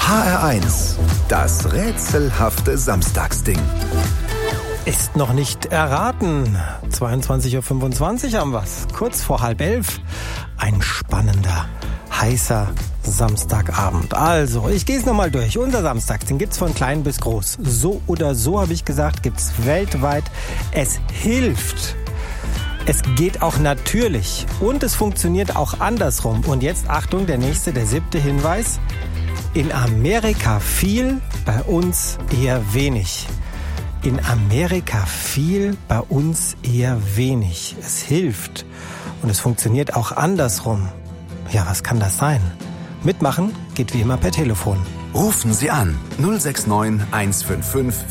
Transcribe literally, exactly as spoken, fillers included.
H R eins, das rätselhafte Samstagsding. Ist noch nicht erraten. zweiundzwanzig Uhr fünfundzwanzig haben wir's. Kurz vor halb elf. Ein spannender, heißer Samstagabend. Also, ich gehe es nochmal durch. Unser Samstagsding gibt's von klein bis groß. So oder so, habe ich gesagt, gibt's weltweit. Es hilft. Es geht auch natürlich. Und es funktioniert auch andersrum. Und jetzt, Achtung, der nächste, der siebte Hinweis. In Amerika viel, bei uns eher wenig. In Amerika viel, bei uns eher wenig. Es hilft und es funktioniert auch andersrum. Ja, was kann das sein? Mitmachen geht wie immer per Telefon. Rufen Sie an null sechs neun eins fünf fünf